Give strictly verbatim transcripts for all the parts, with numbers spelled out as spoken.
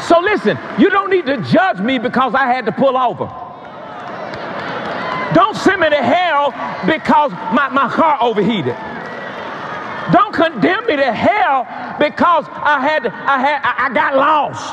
So listen, you don't need to judge me because I had to pull over. Don't send me to hell because my, my car overheated. Don't condemn me to hell because I had I had I got lost.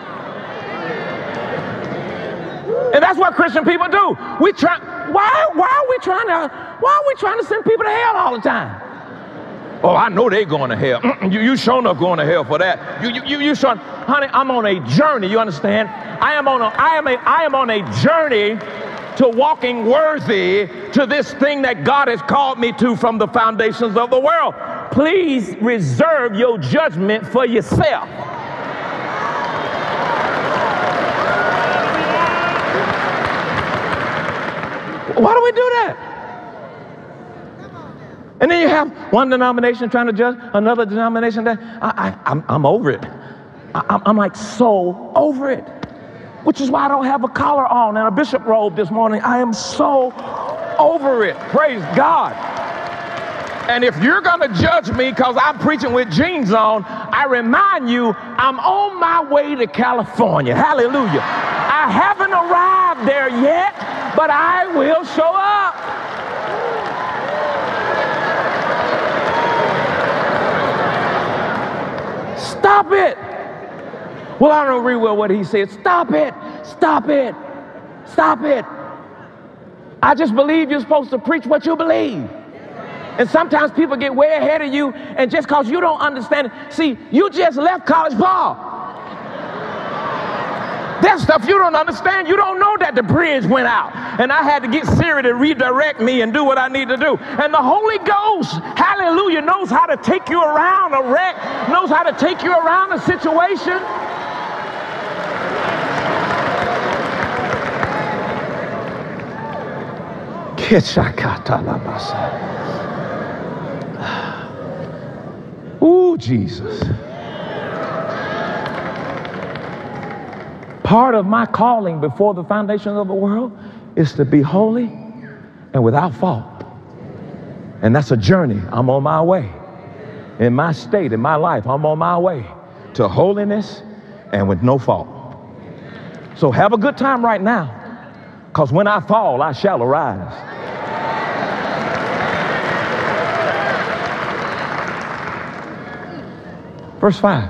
And that's what Christian people do. We try why why are we trying to why are we trying to send people to hell all the time? Oh, I know they're going to hell. Mm-mm, you you sure enough going to hell for that. You you you, you sure, honey, I'm on a journey, you understand? I am on a I am a I am on a journey to walking worthy to this thing that God has called me to from the foundations of the world. Please reserve your judgment for yourself. Why do we do that? And then you have one denomination trying to judge another denomination. That I, I, I'm, I'm over it. I, I'm like so over it. Which is why I don't have a collar on and a bishop robe this morning. I am so over it. Praise God. And if you're going to judge me because I'm preaching with jeans on, I remind you, I'm on my way to California. Hallelujah. I haven't arrived there yet, but I will show up. Stop it. Well, I don't agree with what he said. Stop it. Stop it. Stop it. I just believe you're supposed to preach what you believe. And sometimes people get way ahead of you, and just because you don't understand it. See, you just left College Park. That stuff you don't understand. You don't know that the bridge went out. And I had to get Siri to redirect me and do what I need to do. And the Holy Ghost, hallelujah, knows how to take you around a wreck, knows how to take you around a situation. Ooh, Jesus. Part of my calling before the foundations of the world is to be holy and without fault. And that's a journey. I'm on my way. In my state, in my life, I'm on my way to holiness and with no fault. So have a good time right now, because when I fall, I shall arise. Verse five.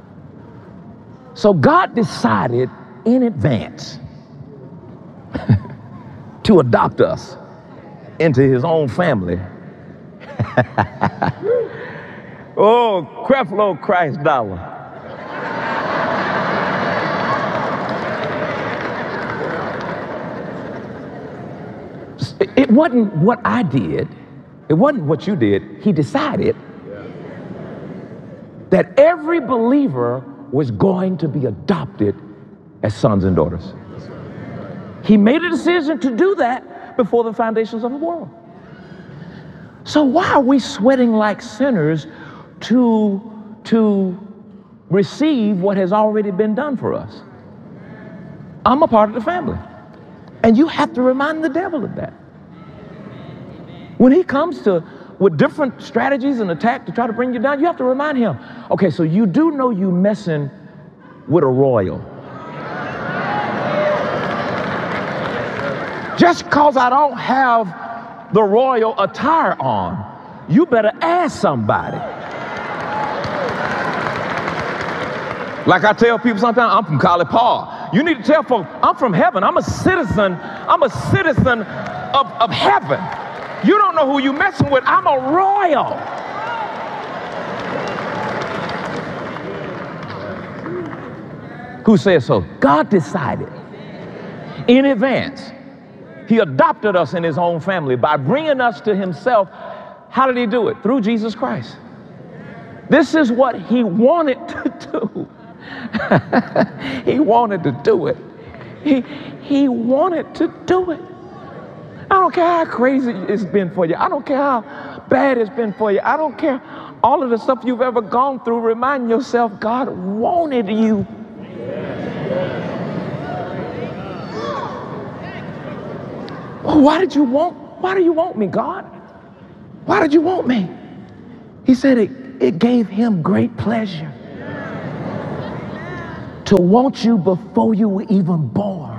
So God decided in advance to adopt us into his own family. Oh, Creflo Christ dollar. It wasn't what I did. It wasn't what you did. He decided that every believer was going to be adopted as sons and daughters. He made a decision to do that before the foundations of the world. So why are we sweating like sinners to, to receive what has already been done for us? I'm a part of the family. And you have to remind the devil of that. When he comes to with different strategies and attack to try to bring you down, you have to remind him, okay, so you do know you messing with a royal. Just because I don't have the royal attire on, you better ask somebody. Like I tell people sometimes, I'm from College Park. You need to tell folks, I'm from heaven. I'm a citizen. I'm a citizen of, of heaven. You don't know who you're messing with. I'm a royal. Who says so? God decided in advance. He adopted us in his own family by bringing us to himself. How did he do it? Through Jesus Christ. This is what he wanted to do. He wanted to do it. He, he wanted to do it. I don't care how crazy it's been for you. I don't care how bad it's been for you. I don't care all of the stuff you've ever gone through. Remind yourself, God wanted you. Well, why did you want, why do you want me, God? Why did you want me? He said it, it gave him great pleasure to want you before you were even born.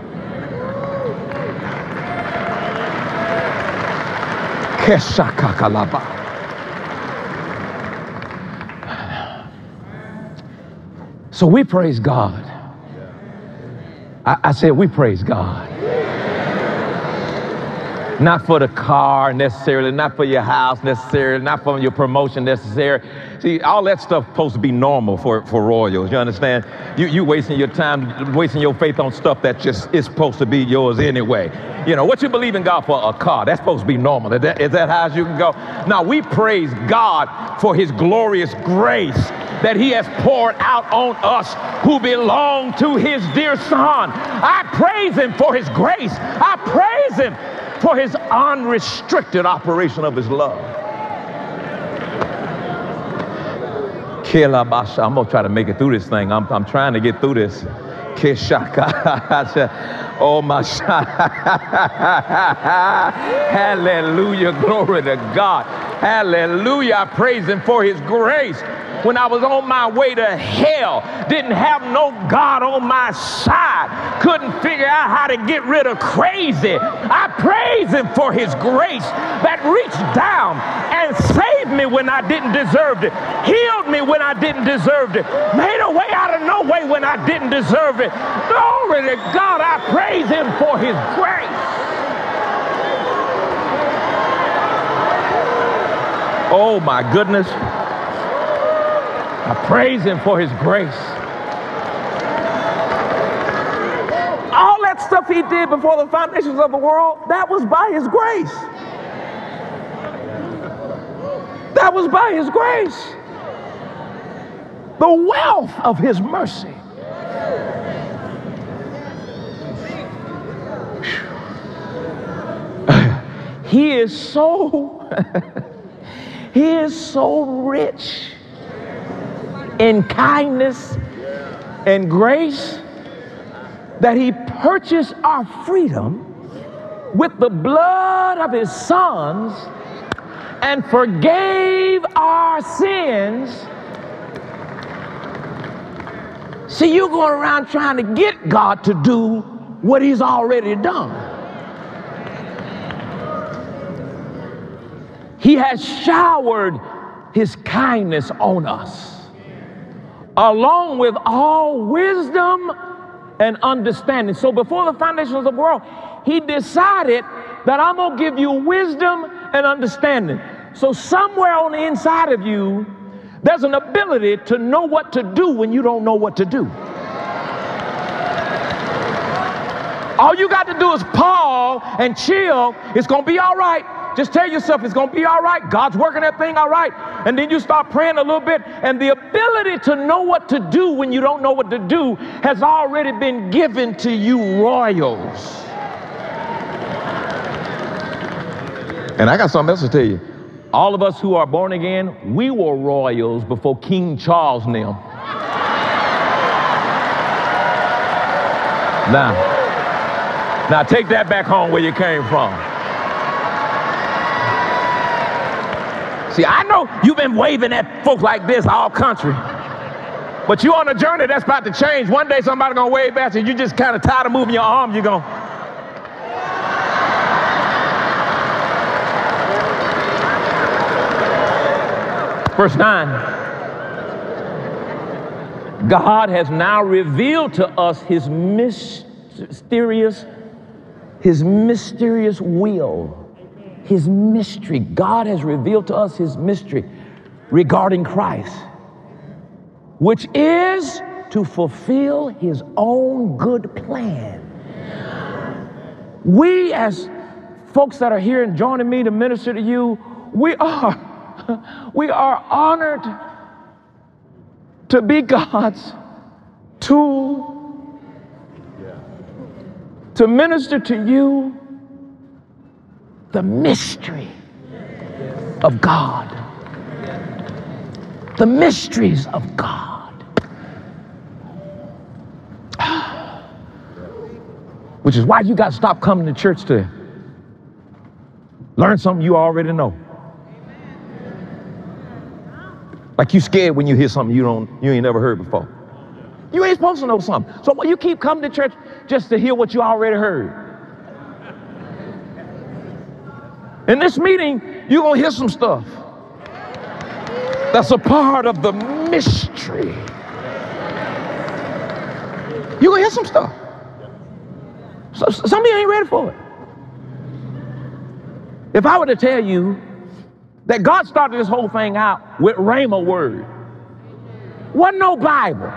Keshakakalaba. So we praise God. I, I said we praise God. Not for the car necessarily, not for your house necessarily, not for your promotion necessarily. See, all that stuff supposed to be normal for, for royals, you understand? You, you wasting your time, wasting your faith on stuff that just is supposed to be yours anyway. You know, what you believe in God for a car, that's supposed to be normal. Is that, is that how you can go? Now, we praise God for his glorious grace that he has poured out on us who belong to his dear son. I praise him for his grace. I praise him for his unrestricted operation of his love. I'm gonna try to make it through this thing. I'm, I'm trying to get through this. Oh my hallelujah, glory to God. Hallelujah, I praise him for his grace. When I was on my way to hell, didn't have no God on my side, couldn't figure out how to get rid of crazy, I praise him for his grace that reached down and saved me when I didn't deserve it, healed me when I didn't deserve it, made a way out of no way when I didn't deserve it. Glory to God, I praise him for his grace. Oh my goodness. I praise him for his grace. All that stuff he did before the foundations of the world, that was by his grace. That was by his grace. The wealth of his mercy. He is so, he is so rich in kindness and grace that he purchased our freedom with the blood of his sons and forgave our sins. See, you're going around trying to get God to do what he's already done. He has showered his kindness on us, along with all wisdom and understanding. So before the foundations of the world, he decided that I'm going to give you wisdom and understanding. So somewhere on the inside of you, there's an ability to know what to do when you don't know what to do. All you got to do is pause and chill. It's going to be all right. Just tell yourself it's going to be all right. God's working that thing all right. And then you start praying a little bit. And the ability to know what to do when you don't know what to do has already been given to you royals. And I got something else to tell you. All of us who are born again, we were royals before King Charles and them. Now, now take that back home where you came from. See, I know you've been waving at folks like this all country, but you're on a journey that's about to change. One day somebody's gonna wave at you, you just kind of tired of moving your arm, you're gonna. Verse nine, God has now revealed to us his mysterious, his mysterious will. His mystery. God has revealed to us his mystery regarding Christ, which is to fulfill his own good plan. We, as folks that are here and joining me to minister to you, we are we are honored to be God's tool to minister to you the mystery of God. The mysteries of God. Which is why you got to stop coming to church to learn something you already know. Like you scared when you hear something you don't, you ain't never heard before. You ain't supposed to know something. So when you keep coming to church just to hear what you already heard. In this meeting, you're going to hear some stuff that's a part of the mystery. You're going to hear some stuff. So, some of you ain't ready for it. If I were to tell you that God started this whole thing out with Rhema word, wasn't no Bible,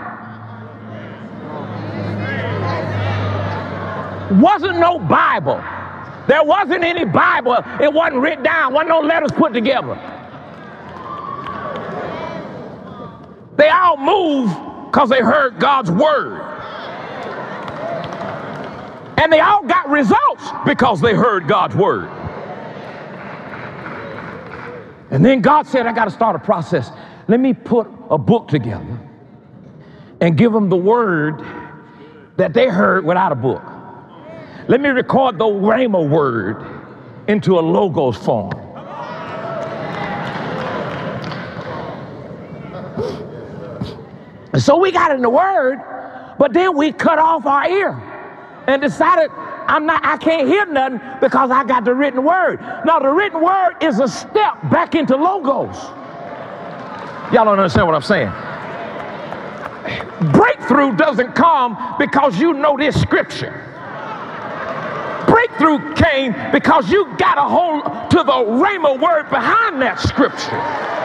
wasn't no Bible, there wasn't any Bible, it wasn't written down, wasn't no letters put together. They all moved because they heard God's word. And they all got results because they heard God's word. And then God said, I got to start a process. Let me put a book together and give them the word that they heard without a book. Let me record the Rhema word into a logos form. And so we got in the word, but then we cut off our ear and decided I'm not, I can't hear nothing because I got the written word. Now the written word is a step back into logos. Y'all don't understand what I'm saying. Breakthrough doesn't come because you know this scripture. Breakthrough came because you got a hold to the Rhema word behind that scripture.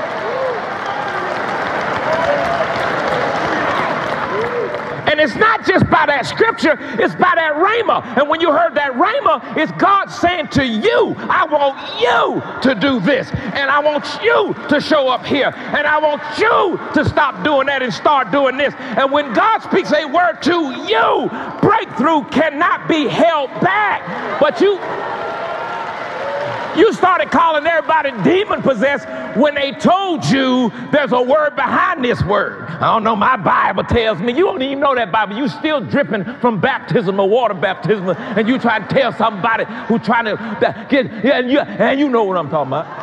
And it's not just by that scripture, it's by that Rhema. And when you heard that Rhema, it's God saying to you, I want you to do this. And I want you to show up here. And I want you to stop doing that and start doing this. And when God speaks a word to you, breakthrough cannot be held back. But you... You started calling everybody demon possessed when they told you there's a word behind this word. I don't know, my Bible tells me. You don't even know that Bible. You still dripping from baptism or water baptism, and you try to tell somebody who's trying to get, yeah, and you, and you know what I'm talking about.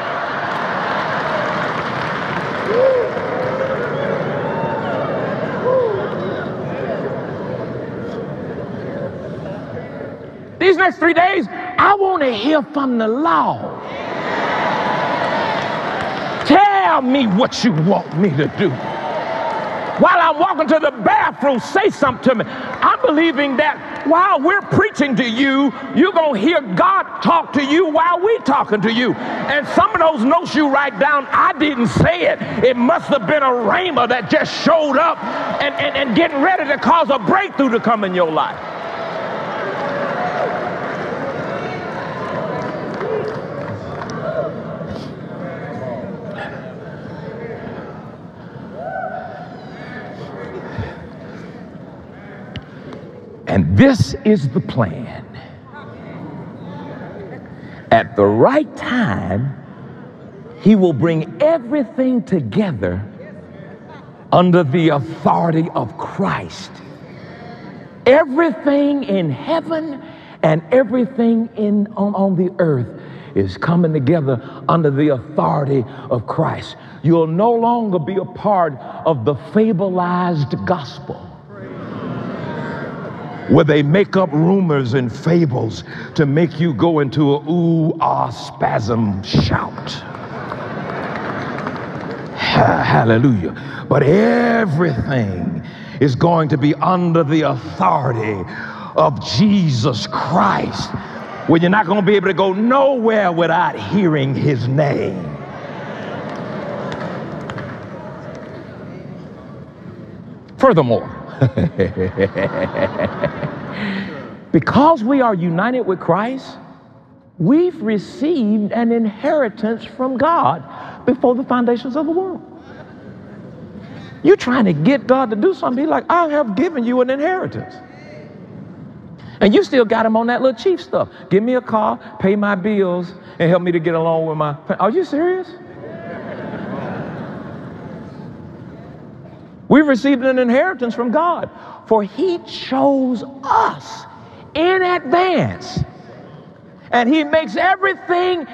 These next three days, I want to hear from the Lord. Tell me what you want me to do. While I'm walking to the bathroom, say something to me. I'm believing that while we're preaching to you, you're going to hear God talk to you while we're talking to you. And some of those notes you write down, I didn't say it. It must have been a rhema that just showed up and, and, and getting ready to cause a breakthrough to come in your life. And this is the plan. At the right time, he will bring everything together under the authority of Christ. Everything in heaven and everything in on, on the earth is coming together under the authority of Christ. You'll no longer be a part of the fableized gospel, where they make up rumors and fables to make you go into a ooh, ah, spasm shout. Hallelujah. But everything is going to be under the authority of Jesus Christ, where you're not going to be able to go nowhere without hearing his name. Furthermore, because we are united with Christ, we've received an inheritance from God before the foundations of the world. You're trying to get God to do something. He's like, I have given you an inheritance. And you still got him on that little cheap stuff. Give me a car, pay my bills, and help me to get along with my... Are you serious? We've received an inheritance from God, for he chose us in advance. And he makes everything,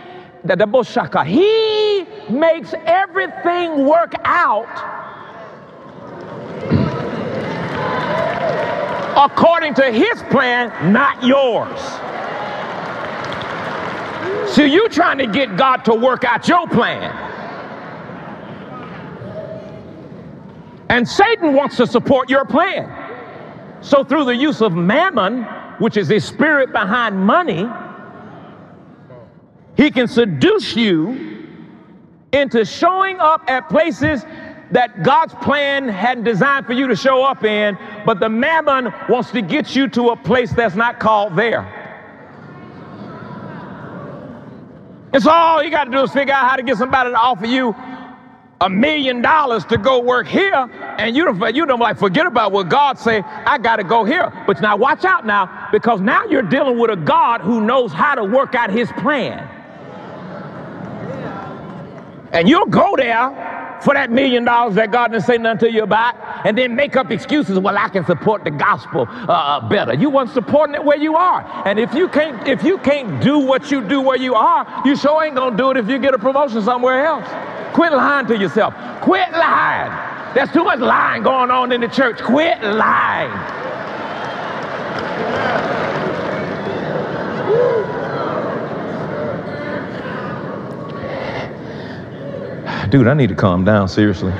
he makes everything work out according to his plan, not yours. So you trying to get God to work out your plan. And Satan wants to support your plan. So through the use of mammon, which is the spirit behind money, he can seduce you into showing up at places that God's plan had designed for you to show up in, but the mammon wants to get you to a place that's not called there. And so all you got to do is figure out how to get somebody to offer you a million dollars to go work here, and you don't, you don't like forget about what God say, I got to go here. But now watch out now, because now you're dealing with a God who knows how to work out his plan. And you'll go there for that million dollars that God didn't say nothing to you about, and then make up excuses. Well, I can support the gospel uh, better. You weren't supporting it where you are. And if you can't, if you can't do what you do where you are, you sure ain't gonna do it if you get a promotion somewhere else. Quit lying to yourself. Quit lying. There's too much lying going on in the church. Quit lying. Dude, I need to calm down, seriously.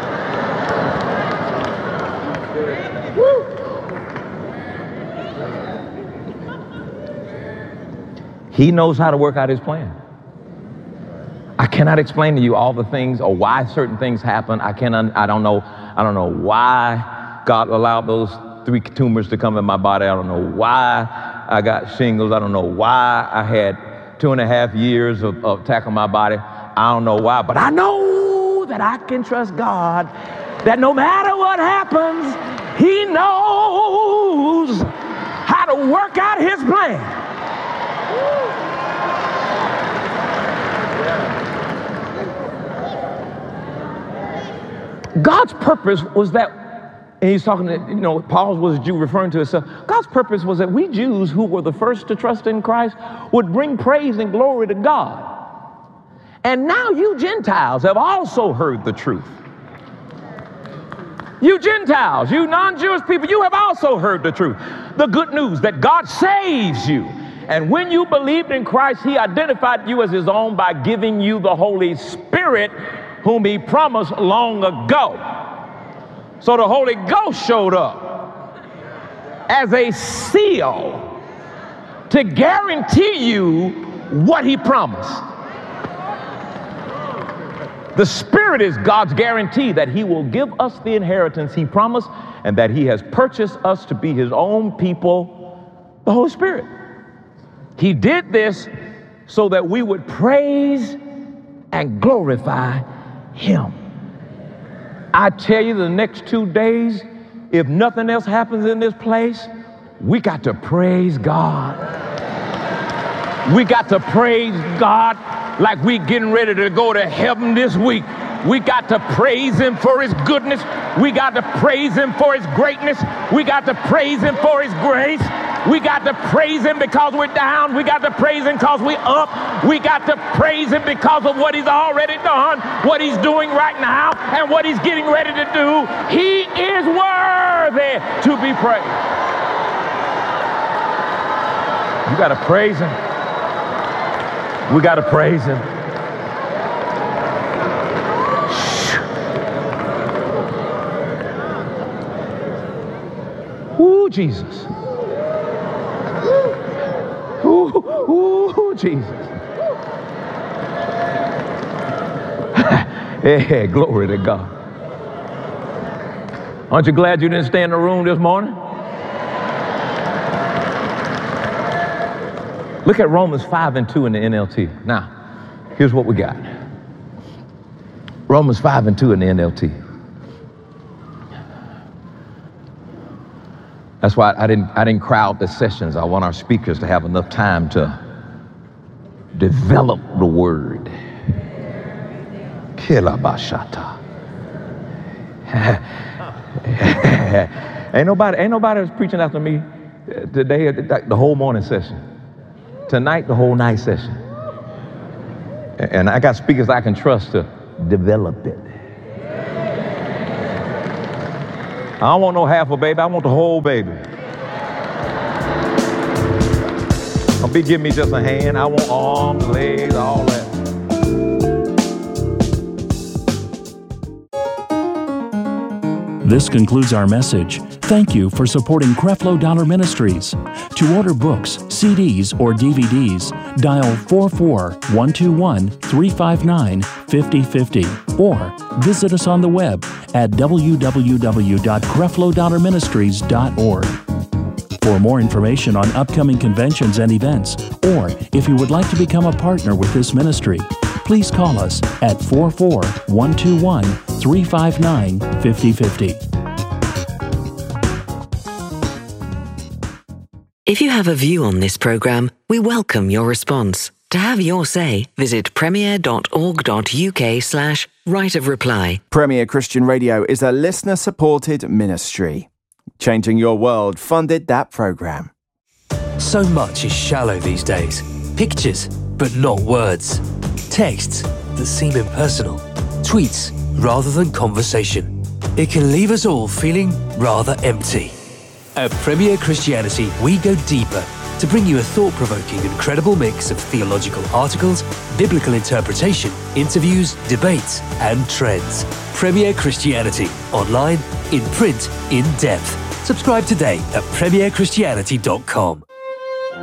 He knows how to work out his plan. I cannot explain to you all the things or why certain things happen. I cannot, I don't know, I don't know why God allowed those three tumors to come in my body. I don't know why I got shingles. I don't know why I had two and a half years of, of attack on my body. I don't know why, but I know that I can trust God, that no matter what happens, he knows how to work out his plan. God's purpose was that, and he's talking to, you know, Paul was a Jew referring to himself. God's purpose was that we Jews who were the first to trust in Christ would bring praise and glory to God. And now you Gentiles have also heard the truth. You Gentiles, you non-Jewish people, you have also heard the truth. The good news that God saves you. And when you believed in Christ, he identified you as his own by giving you the Holy Spirit, whom he promised long ago. So the Holy Ghost showed up as a seal to guarantee you what he promised. The Spirit is God's guarantee that he will give us the inheritance he promised and that he has purchased us to be his own people, the Holy Spirit. He did this so that we would praise and glorify him. I tell you, the next two days, if nothing else happens in this place, we got to praise God. We got to praise God like we getting ready to go to heaven this week. We got to praise him for his goodness. We got to praise him for his greatness. We got to praise him for his grace. We got to praise him because we're down. We got to praise him because we're up. We got to praise him because of what he's already done, what he's doing right now, and what he's getting ready to do. He is worthy to be praised. You got to praise him. We got to praise him. Ooh, Jesus. Ooh, ooh, Jesus. Hey, glory to God. Aren't you glad you didn't stay in the room this morning? Look at Romans five and two in the N L T. Now, here's what we got. Romans five and two in the N L T. That's why I didn't, I didn't crowd the sessions. I want our speakers to have enough time to develop the word. Kilabashata. ain't nobody, ain't nobody was preaching after me today, the whole morning session. Tonight, the whole night session. And I got speakers I can trust to develop it. I don't want no half a baby. I want the whole baby. Don't be giving me just a hand. I want arms, legs, all that. This concludes our message. Thank you for supporting Creflo Dollar Ministries. To order books, C Ds, or D V Ds, dial four four, one two one, three five nine, five zero five zero or visit us on the web at w w w dot creflo dollar ministries dot org. For more information on upcoming conventions and events, or if you would like to become a partner with this ministry, please call us at four four, one two one, three five nine, five zero five zero. If you have a view on this program, we welcome your response. To have your say, visit premier dot org dot u k slash right of reply. Premier Christian Radio is a listener-supported ministry. Changing Your World funded that program. So much is shallow these days. Pictures, but not words. Texts that seem impersonal. Tweets rather than conversation. It can leave us all feeling rather empty. At Premier Christianity, we go deeper to bring you a thought-provoking and credible mix of theological articles, biblical interpretation, interviews, debates, and trends. Premier Christianity, online, in print, in depth. Subscribe today at premier christianity dot com.